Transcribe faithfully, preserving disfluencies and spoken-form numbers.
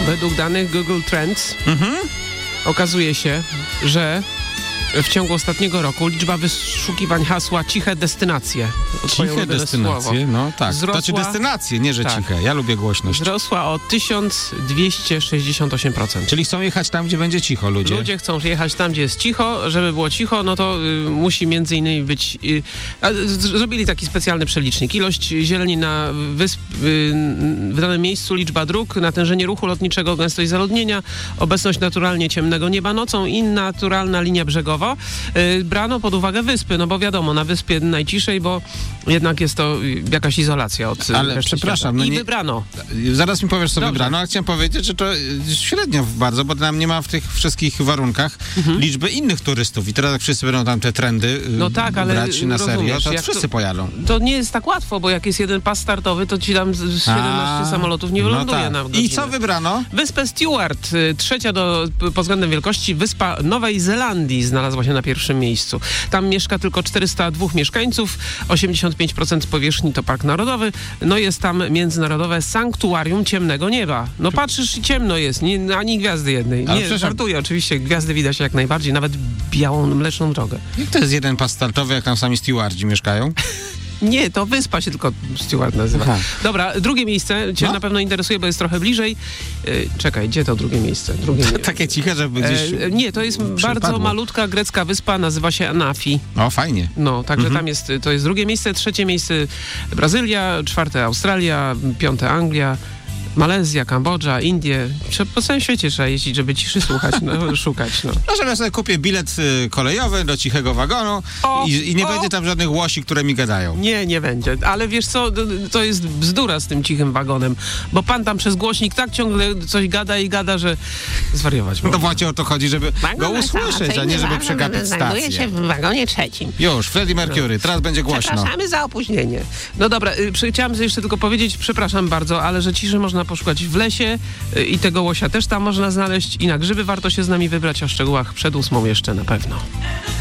Według danych Google Trends Mhm. okazuje się, że w ciągu ostatniego roku liczba wyszukiwań hasła ciche destynacje. Twoje Ciche ulubione destynacje, słowo, no tak. Wzrosła- Znaczy destynacje, nie że Tak. ciche. Ja lubię głośność. wzrosła o tysiąc dwieście sześćdziesiąt osiem procent. Czyli chcą jechać tam, gdzie będzie cicho, ludzie. Ludzie chcą jechać tam, gdzie jest cicho. Żeby było cicho, no to y, musi między innymi być... Y, a, z, zrobili taki specjalny przelicznik. Ilość zieleni na wysp, y, w danym miejscu, liczba dróg, natężenie ruchu lotniczego, gęstość zaludnienia, obecność naturalnie ciemnego nieba nocą i naturalna linia brzegowa. Y, brano pod uwagę wyspy, no bo wiadomo, na wyspie najciszej, bo jednak jest to y, jakaś izolacja od y, Ale reszty przepraszam, świata. no I nie- wybrano. Zaraz mi powiesz, co Dobrze. wybrano, ale chciałem powiedzieć, że to średnio bardzo, bo tam nie ma w tych wszystkich warunkach liczby innych turystów i teraz jak wszyscy będą tam te trendy y, No tak, ale brać na serio, rozumiesz, to jak wszyscy to- pojadą. To nie jest tak łatwo, bo jak jest jeden pas startowy, to ci tam z z siedemnaście A, samolotów nie no wyląduje tak. na godzinę. I co wybrano? Wyspę Stewart, y, trzecia do, p- pod względem wielkości, wyspa Nowej Zelandii znalazła się na pierwszym miejscu. Tam mieszka tylko czterysta dwa mieszkańców, osiemdziesiąt pięć procent powierzchni to park narodowy, no jest tam międzynarodowe sanktuarium ciemnego nieba. No patrzysz i ciemno jest, nie, ani gwiazdy jednej. Ale Nie, przecież- żartuję, oczywiście, gwiazdy widać jak najbardziej, nawet białą, mleczną drogę. Jak to jest jeden pas startowy, jak tam sami stewardzi mieszkają? Nie, to wyspa się tylko Stewart nazywa. Aha. Dobra, drugie miejsce cię No. na pewno interesuje, bo jest trochę bliżej. Yy, czekaj, gdzie to drugie miejsce? Drugie mie- Takie ciche, żeby gdzieś... E, nie, to jest bardzo przypadło. malutka grecka wyspa, nazywa się Anafi. O, fajnie. No, także Mhm. tam jest, to jest drugie miejsce, trzecie miejsce Brazylia, czwarte Australia, piąte Anglia, Malezja, Kambodża, Indie. Trze- Po całym świecie trzeba jeździć, żeby ciszy słuchać, no, szukać. No. No, że ja sobie kupię bilet y, kolejowy do cichego wagonu O, i, i nie o. będzie tam żadnych łosi, które mi gadają. Nie, nie będzie. Ale wiesz co, d- d- to jest bzdura z tym cichym wagonem, bo pan tam przez głośnik tak ciągle coś gada i gada, że zwariować No to można. właśnie o to chodzi, żeby go usłyszeć, a nie żeby przegapić Znajduje się stację. w wagonie trzecim. Już, Freddie Mercury, teraz będzie głośno. Przepraszamy za opóźnienie. No dobra, y, przy- chciałam jeszcze tylko powiedzieć, przepraszam bardzo, ale że ciszy można poszukać w lesie y, i tego łosia też tam można znaleźć i na grzyby warto się z nami wybrać, o szczegółach przed ósmą jeszcze na pewno.